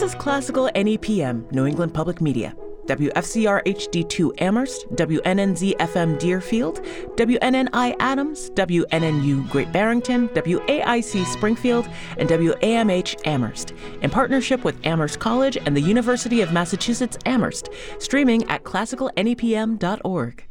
is Classical NEPM, New England Public Media. WFCR HD2 Amherst, WNNZ FM Deerfield, WNNI Adams, WNNU Great Barrington, WAIC Springfield, and WAMH Amherst, in partnership with Amherst College and the University of Massachusetts Amherst, streaming at classicalnepm.org.